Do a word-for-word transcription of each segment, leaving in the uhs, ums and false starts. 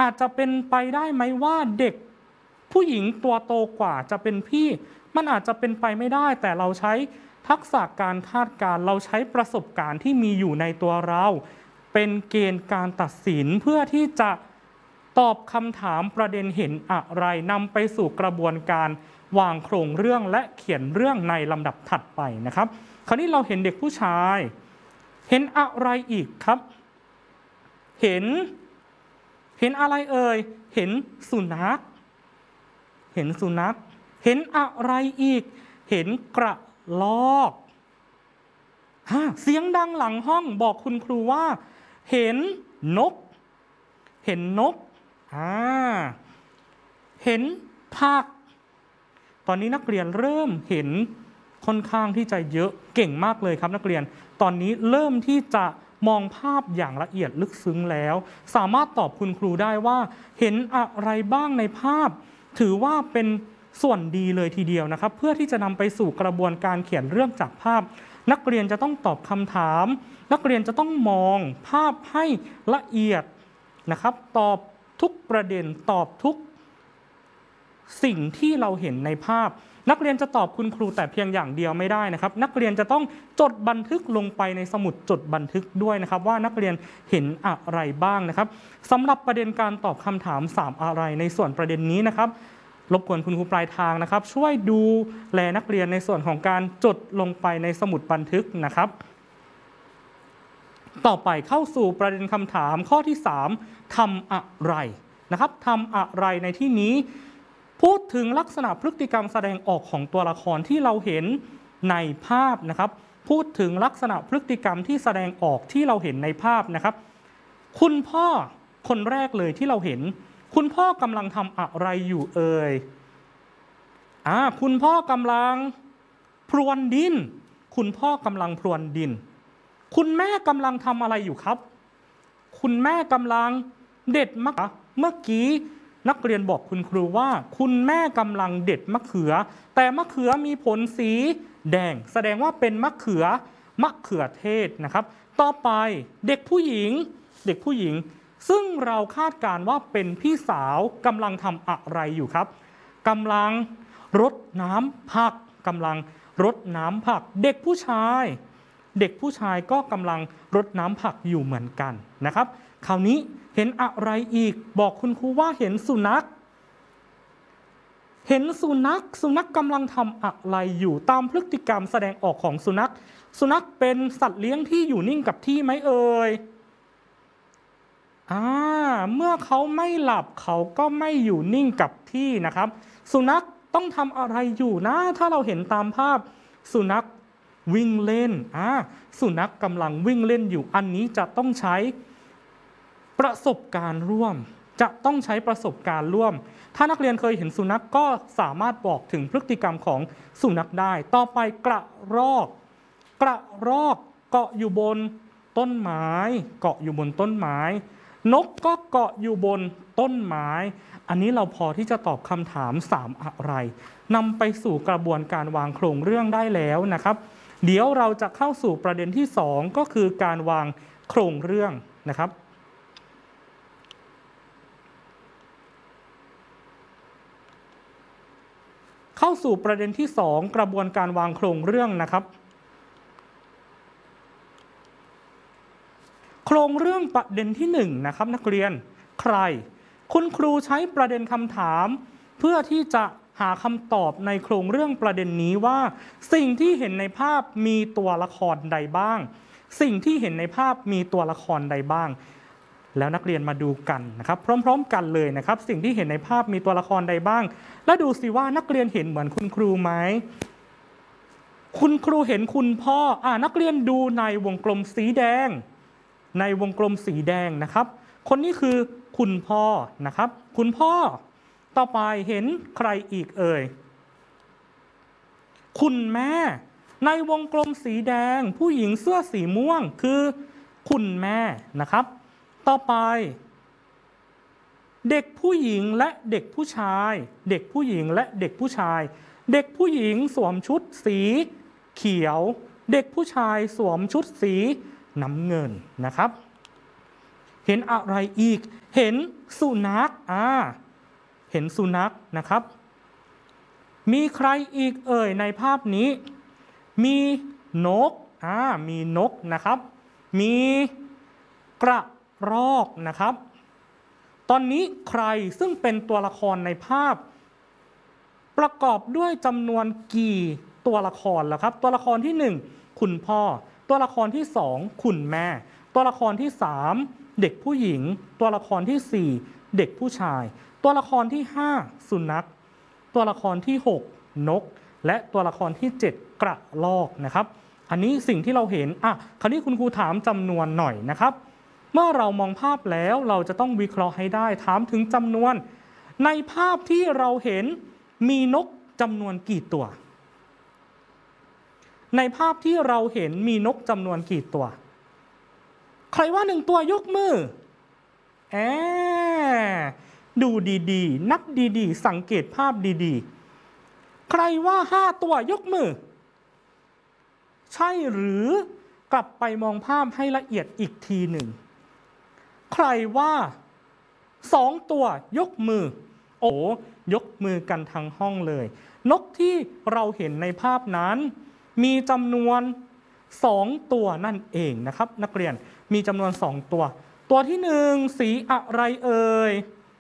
อาจจะเป็นไปได้ไหมว่าเด็กผู้หญิงตัวโตกว่าจะเป็นพี่มันอาจจะเป็นไปไม่ได้แต่เราใช้ทักษะการคาดการณ์เราใช้ประสบการณ์ที่มีอยู่ในตัวเราเป็นเกณฑ์การตัดสินเพื่อที่จะตอบคำถามประเด็นเห็นอะไรนำไปสู่กระบวนการวางโครงเรื่องและเขียนเรื่องในลำดับถัดไปนะครับคราวนี้เราเห็นเด็กผู้ชายเห็นอะไรอีกครับเห็นเห็นอะไรเอ่ยเห็นสุนัขเห็นสุนัขเห็นอะไรอีกเห็นกระรอกเสียงดังหลังห้องบอกคุณครูว่าเห็นนกเห็นนกอ่าเห็นผักตอนนี้นักเรียนเริ่มเห็นค่อนข้างที่จะเยอะเก่งมากเลยครับนักเรียนตอนนี้เริ่มที่จะมองภาพอย่างละเอียดลึกซึ้งแล้วสามารถตอบคุณครูได้ว่าเห็นอะไรบ้างในภาพถือว่าเป็นส่วนดีเลยทีเดียวนะครับเพื่อที่จะนำไปสู่กระบวนการเขียนเรื่องจากภาพนักเรียนจะต้องตอบคำถามนักเรียนจะต้องมองภาพให้ละเอียดนะครับตอบทุกประเด็นตอบทุกสิ่งที่เราเห็นในภาพนักเรียนจะตอบคุณครูแต่เพียงอย่างเดียวไม่ได้นะครับนักเรียนจะต้องจดบันทึกลงไปในสมุดจดบันทึกด้วยนะครับว่านักเรียนเห็นอะไรบ้างนะครับสำหรับประเด็นการตอบคำถามสามอะไรในส่วนประเด็นนี้นะครับรบกวนคุณครูปลายทางนะครับช่วยดูแลนักเรียนในส่วนของการจดลงไปในสมุดบันทึกนะครับต่อไปเข้าสู่ประเด็นคำถามข้อที่สามทำอะไรนะครับทำอะไรในที่นี้พูดถึงลักษณะพฤติกรรมแสดงออกของตัวละครที่เราเห็นในภาพนะครับพูดถึงลักษณะพฤติกรรมที่แสดงออกที่เราเห็นในภาพนะครับคุณพ่อคนแรกเลยที่เราเห็นคุณพ่อกำลังทำอะไรอยู่เอ่ยอ่าคุณพ่อกำลังพรวนดินคุณพ่อกำลังพรวนดินคุณแม่กำลังทำอะไรอยู่ครับคุณแม่กำลังเด็ดมะเขือเมื่อกี้นักเรียนบอกคุณครูว่าคุณแม่กำลังเด็ดมะเขือแต่มะเขือมีผลสีแดงแสดงว่าเป็นมะเขือมะเขือเทศนะครับต่อไปเด็กผู้หญิงเด็กผู้หญิงซึ่งเราคาดการณ์ว่าเป็นพี่สาวกำลังทำอะไรอยู่ครับกำลังรดน้ำผักกำลังรดน้ำผักเด็กผู้ชายเด็กผู้ชายก็กำลังรดน้ำผักอยู่เหมือนกันนะครับคราวนี้เห็นอะไรอีกบอกคุณครูว่าเห็นสุนัขเห็นสุนัขสุนัขกำลังทำอะไรอยู่ตามพฤติกรรมแสดงออกของสุนัขสุนัขเป็นสัตว์เลี้ยงที่อยู่นิ่งกับที่ไหมเอ่ยอ่าเมื่อเขาไม่หลับเขาก็ไม่อยู่นิ่งกับที่นะครับสุนัขต้องทำอะไรอยู่นะถ้าเราเห็นตามภาพสุนัขวิ่งเล่นอ่าสุนัขกำลังวิ่งเล่นอยู่อันนี้จะต้องใช้ประสบการณ์ร่วมจะต้องใช้ประสบการณ์ร่วมถ้านักเรียนเคยเห็นสุนัขก็สามารถบอกถึงพฤติกรรมของสุนัขได้ต่อไปกระรอกกระรอกเกาะอยู่บนต้นไม้เกาะอยู่บนต้นไม้นกก็เกาะอยู่บนต้นไม้อันนี้เราพอที่จะตอบคำถามสามอะไรนำไปสู่กระบวนการวางโครงเรื่องได้แล้วนะครับเดี๋ยวเราจะเข้าสู่ประเด็นที่สองก็คือการวางโครงเรื่องนะครับเข้าสู่ประเด็นที่สองกระบวนการวางโครงเรื่องนะครับโครงเรื่องประเด็นที่หนึ่งนะครับนักเรียนใครคุณครูใช้ประเด็นคำถามเพื่อที่จะหาคำตอบในโครงเรื่องประเด็นนี้ว่าสิ่งที่เห็นในภาพมีตัวละครใดบ้างสิ่งที่เห็นในภาพมีตัวละครใดบ้างแล้วนักเรียนมาดูกันนะครับพร้อมๆกันเลยนะครับสิ่งที่เห็นในภาพมีตัวละครใดบ้างแล้วดูสิว่านักเรียนเห็นเหมือนคุณครูไหมคุณครูเห็นคุณพ่ออ่านักเรียนดูในวงกลมสีแดงในวงกลมสีแดงนะครับคนนี้คือคุณพ่อนะครับคุณพ่อต่อไปเห็นใครอีกเอ่ยคุณแม่ในวงกลมสีแดงผู้หญิงเสื้อสีม่วงคือคุณแม่นะครับต่อไปเด็กผู้หญิงและเด็กผู้ชายเด็กผู้หญิงและเด็กผู้ชายเด็กผู้หญิงสวมชุดสีเขียวเด็กผู้ชายสวมชุดสีน้ำเงินนะครับเห็นอะไรอีกเห็นสุนัขอ่าเห็นสุนัขนะครับมีใครอีกเอ่ยในภาพนี้มีนกอ่ามีนกนะครับมีกระรอกนะครับตอนนี้ใครซึ่งเป็นตัวละครในภาพประกอบด้วยจำนวนกี่ตัวละครล่ะครับตัวละครที่หนึ่งคุณพ่อตัวละครที่สองคุณแม่ตัวละครที่สามเด็กผู้หญิงตัวละครที่สี่เด็กผู้ชายตัวละครที่ห้าสุนัขตัวละครที่หกนกและตัวละครที่เจ็ดกระรอกนะครับอันนี้สิ่งที่เราเห็นอ่ะคราวนี้คุณครูถามจำนวนหน่อยนะครับเมื่อเรามองภาพแล้วเราจะต้องวิเคราะห์ให้ได้ถามถึงจำนวนในภาพที่เราเห็นมีนกจำนวนกี่ตัวในภาพที่เราเห็นมีนกจำนวนกี่ตัวใครว่าหนึ่งตัวยกมือแอบดูดีๆนับดีๆสังเกตภาพดีๆใครว่าห้าตัวยกมือใช่หรือกลับไปมองภาพให้ละเอียดอีกทีหนึ่งใครว่าสองตัวยกมือโอ้ยกมือกันทั้งห้องเลยนกที่เราเห็นในภาพนั้นมีจำนวนสองตัวนั่นเองนะครับนักเรียนมีจำนวนสองตัวตัวที่หนึ่งสีอะไรเอ่ย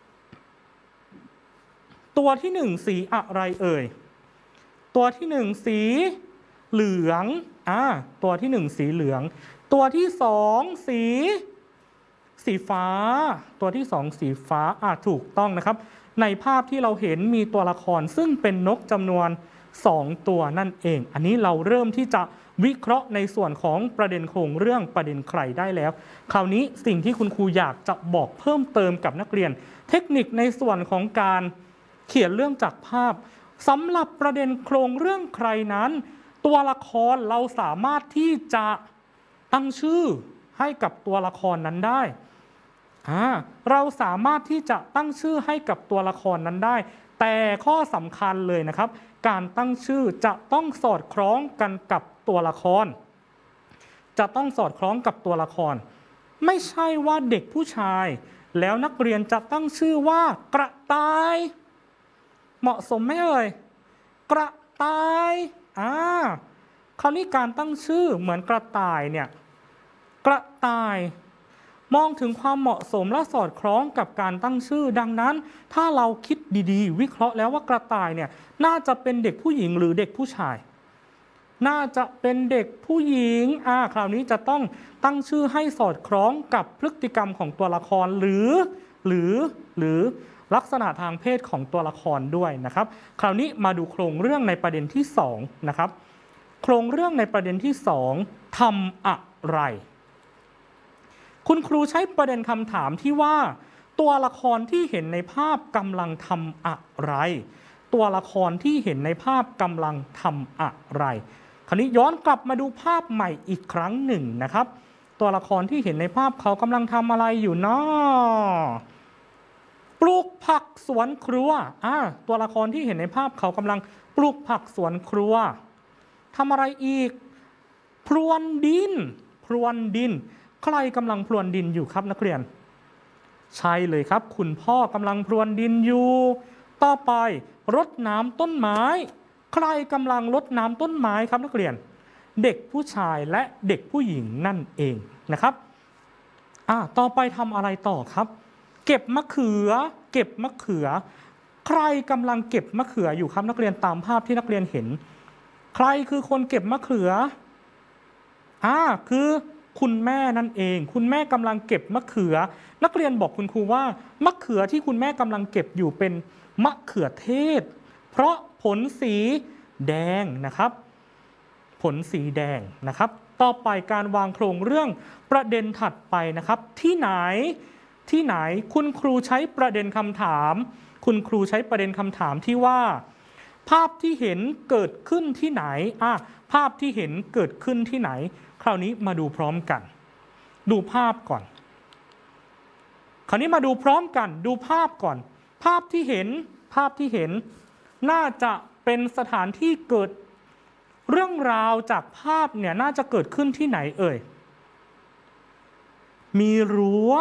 ตัวที่หนึ่งสีอะไรเอ่ยตัวที่หนึ่งสีเหลืองอ่าตัวที่หนึ่งสีเหลืองตัวที่สองสีสีฟ้าตัวที่สองสีฟ้าอ่าถูกต้องนะครับในภาพที่เราเห็นมีตัวละครซึ่งเป็นนกจำนวนสองตัวนั่นเองอันนี้เราเริ่มที่จะวิเคราะห์ในส่วนของประเด็นโครงเรื่องประเด็นใครได้แล้วคราวนี้สิ่งที่คุณครูอยากจะบอกเพิ่มเติมกับนักเรียนเทคนิคในส่วนของการเขียนเรื่องจากภาพสำหรับประเด็นโครงเรื่องใครนั้นตัวละครเราสามารถที่จะตั้งชื่อให้กับตัวละครนั้นได้เราสามารถที่จะตั้งชื่อให้กับตัวละครนั้นได้แต่ข้อสำคัญเลยนะครับการตั้งชื่อจะต้องสอดคล้องกันกับตัวละครจะต้องสอดคล้องกับตัวละครไม่ใช่ว่าเด็กผู้ชายแล้วนักเรียนจะตั้งชื่อว่ากระต่ายเหมาะสมไหมเอ่ยกระต่ายอ่าคราวนี้การตั้งชื่อเหมือนกระต่ายเนี่ยกระต่ายมองถึงความเหมาะสมและสอดคล้องกับการตั้งชื่อดังนั้นถ้าเราคิดดีๆวิเคราะห์แล้วว่ากระต่ายเนี่ยน่าจะเป็นเด็กผู้หญิงหรือเด็กผู้ชายน่าจะเป็นเด็กผู้หญิงอ่าคราวนี้จะต้องตั้งชื่อให้สอดคล้องกับพฤติกรรมของตัวละครหรือหรือหรือลักษณะทางเพศของตัวละครด้วยนะครับคราวนี้มาดูโครงเรื่องในประเด็นที่สองนะครับโครงเรื่องในประเด็นที่สองทำอะไรคุณครูใช้ประเด็นคำถามที่ว่าตัวละครที่เห็นในภาพกำลังทำอะไรตัวละครที่เห็นในภาพกำลังทำอะไรคราวนี้ย้อนกลับมาดูภาพใหม่อีกครั้งหนึ่งนะครับตัวละครที่เห็นในภาพเขากำลังทำอะไรอยู่เนาะปลูกผักสวนครัวอ่าตัวละครที่เห็นในภาพเขากำลังปลูกผักสวนครัวทำอะไรอีกพรวนดินพรวนดินใครกำลังพรวนดินอยู่ครับนักเรียนใช่เลยครับคุณพ่อกำลังพรวนดินอยู่ต่อไปรดน้ำต้นไม้ใครกำลังรดน้ำต้นไม้ครับนักเรียนเด็กผู้ชายและเด็กผู้หญิงนั่นเองนะครับอ่าต่อไปทำอะไรต่อครับเก็บมะเขือเก็บมะเขือใครกำลังเก็บมะเขืออยู่ครับนักเรียนตามภาพที่นักเรียนเห็นใครคือคนเก็บมะเขืออ่าคือคุณแม่นั่นเองคุณแม่กำลังเก็บมะเขือนักเรียนบอกคุณครูว่ามะเขือที่คุณแม่กำลังเก็บอยู่เป็นมะเขือเทศเพราะผลสีแดงนะครับผลสีแดงนะครับต่อไปการวางโครงเรื่องประเด็นถัดไปนะครับที่ไหนที่ไหนคุณครูใช้ประเด็นคำถามคุณครูใช้ประเด็นคำถามที่ว่าภาพที่เห็นเกิดขึ้นที่ไหนอ่ะภาพที่เห็นเกิดขึ้นที่ไหนคราวนี้มาดูพร้อมกันดูภาพก่อนคราวนี้มาดูพร้อมกันดูภาพก่อนภาพที่เห็นภาพที่เห็นน่าจะเป็นสถานที่เกิดเรื่องราวจากภาพเนี่ยน่าจะเกิดขึ้นที่ไหนเอ่ยมีรั้ว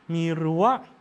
มีรั้ว